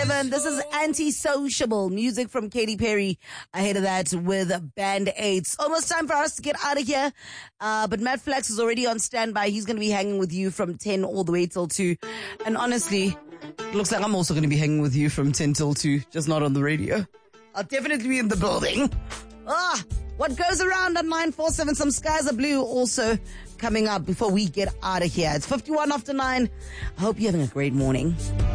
This is Antisociable, music from Katy Perry. Ahead of that with Band-Aids. Almost time for us to get out of here. But Matt Flax is already on standby. He's going to be hanging with you from 10 all the way till 2. And honestly, it looks like I'm also going to be hanging with you from 10 till 2, just not on the radio. I'll definitely be in the building. What goes around at 947? Some skies are blue also coming up before we get out of here. It's 51 after 9. I hope you're having a great morning.